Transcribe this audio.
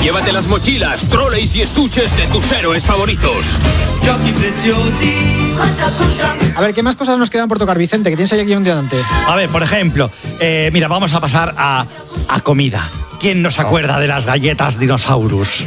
Llévate las mochilas, trolleys y estuches de tus héroes favoritos. A ver, ¿qué más cosas nos quedan por tocar, Vicente? Que tienes ahí aquí un delante. A ver, por ejemplo, mira, vamos a pasar a comida. ¿Quién no se acuerda de las galletas Dinosaurus?